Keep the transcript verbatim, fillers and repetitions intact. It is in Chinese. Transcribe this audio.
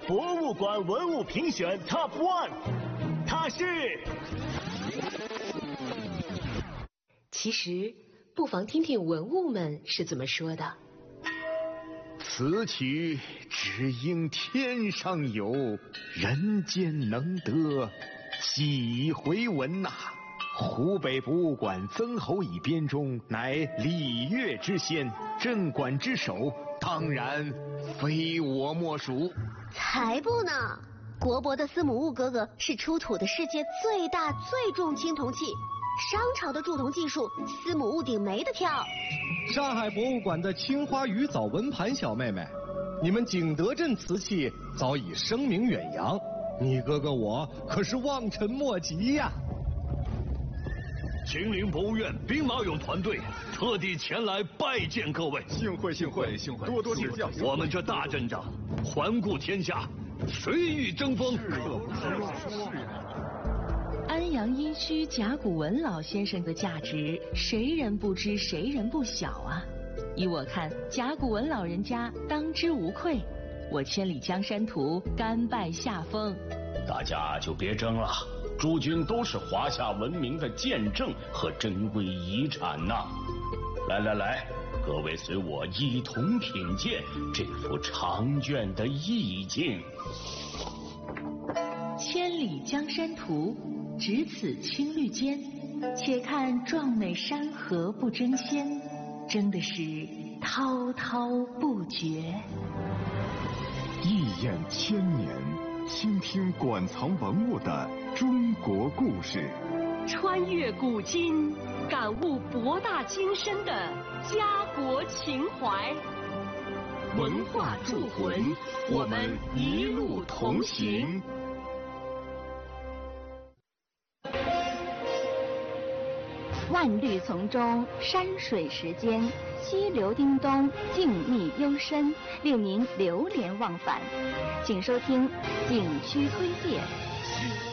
博物馆文物评选 Top One， 它是。 其实，不妨听听文物们是怎么说的。 此曲只应天上有，人间能得，几回闻呐、啊！湖北博物馆曾侯乙编钟乃礼乐之先，镇馆之首，当然非我莫属。 才不呢！国博的司母戊哥哥是出土的世界最大最重青铜器，商朝的铸铜技术，司母戊鼎没得挑。 上海博物馆的青花鱼藻文盘小妹妹，你们景德镇瓷器早已声名远扬，你哥哥我可是望尘莫及呀、啊。 秦陵博物院兵马俑团队特地前来拜见各位， 幸会幸会幸会，多多指教。 我们这大阵仗，环顾天下，谁与争锋？ 安阳殷墟甲骨文老先生的价值，谁人不知，谁人不晓啊！依我看，甲骨文老人家当之无愧。我千里江山图甘拜下风。 大家就别争了。诸君都是华夏文明的见证和珍贵遗产呐、啊！来来来，各位随我一同品鉴这幅长卷的意境。 千里江山图，只此青绿间，且看壮美山河不争先，争的是滔滔不绝。 一眼千年，倾听馆藏文物的中国故事， 穿越古今，感悟博大精深的家国情怀。文化铸魂，我们一路同行。 万绿丛中，山水时间，溪流叮咚，静谧幽深，令您流连忘返。请收听景区推荐。